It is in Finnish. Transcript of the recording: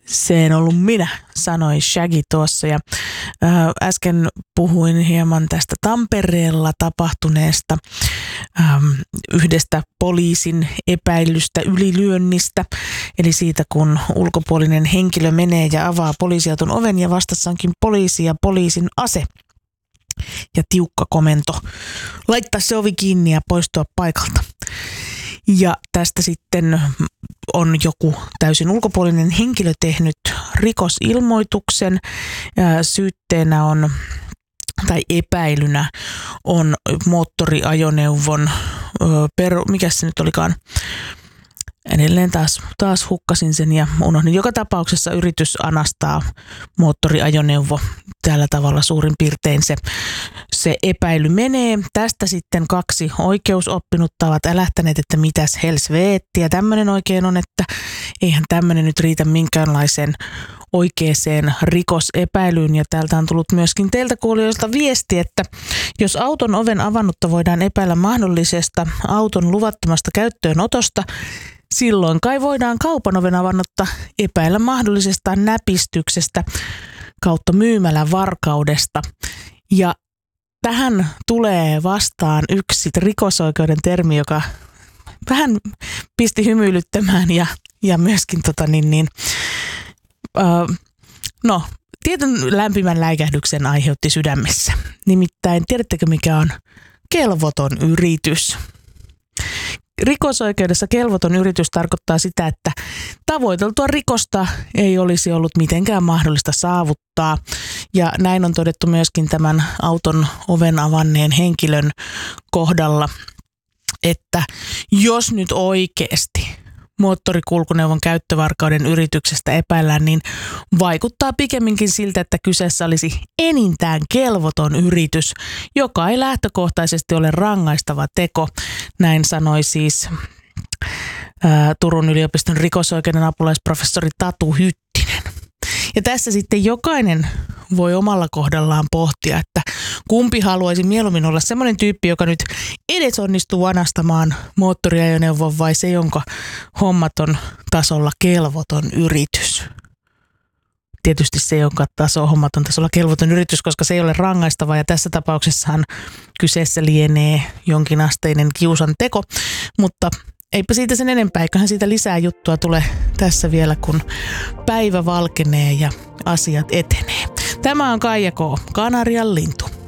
Se en ollut minä, sanoi Shaggy tuossa ja äsken puhuin hieman tästä Tampereella tapahtuneesta yhdestä poliisin epäilystä ylilyönnistä. Eli siitä, kun ulkopuolinen henkilö menee ja avaa poliisiauton oven ja vastassa onkin poliisi ja poliisin ase. Ja tiukka komento laittaa se ovi kiinni ja poistua paikalta. Ja tästä sitten on joku täysin ulkopuolinen henkilö tehnyt rikosilmoituksen. Syytteenä on, tai epäilynä on moottoriajoneuvon, mikä se nyt olikaan, edelleen taas hukkasin sen ja unohdin. Joka tapauksessa yritys anastaa moottoriajoneuvo. Tällä tavalla suurin piirtein se epäily menee. Tästä sitten 2 oikeusoppinutta ovat älähtäneet, että mitäs helsveettiä tämmöinen oikein on, että eihän tämmöinen nyt riitä minkäänlaiseen oikeaan rikosepäilyyn. Ja täältä on tullut myöskin teiltä kuulijoilta viesti, että jos auton oven avannutta voidaan epäillä mahdollisesta auton luvattomasta käyttöönotosta, silloin kai voidaan kaupan oven avannutta epäillä mahdollisesta näpistyksestä kautta myymälän varkaudesta. Ja tähän tulee vastaan yksi rikosoikeuden termi, joka vähän pisti hymyilyttämään ja myöskin tietyn lämpimän läikähdyksen aiheutti sydämessä. Nimittäin tiedättekö mikä on kelvoton yritys? Rikosoikeudessa kelvoton yritys tarkoittaa sitä, että tavoiteltua rikosta ei olisi ollut mitenkään mahdollista saavuttaa. Ja näin on todettu myöskin tämän auton oven avanneen henkilön kohdalla, että jos nyt oikeasti moottorikulkuneuvon käyttövarkauden yrityksestä epäillään, niin vaikuttaa pikemminkin siltä, että kyseessä olisi enintään kelvoton yritys, joka ei lähtökohtaisesti ole rangaistava teko. Näin sanoi siis Turun yliopiston rikosoikeuden apulaisprofessori Tatu Hyttinen. Ja tässä sitten jokainen voi omalla kohdallaan pohtia, että kumpi haluaisi mieluummin olla semmoinen tyyppi, joka nyt edes onnistuu anastamaan moottoriajoneuvon vai se, jonka hommat on tasolla kelvoton yritys. Tietysti se, jonka hommat on tasolla kelvoton yritys, koska se ei ole rangaistava ja tässä tapauksessahan kyseessä lienee jonkinasteinen kiusanteko, mutta eipä siitä sen enempää, eiköhän siitä lisää juttua tule tässä vielä, kun päivä valkenee ja asiat etenee. Tämä on Kaija K. Kanarian lintu.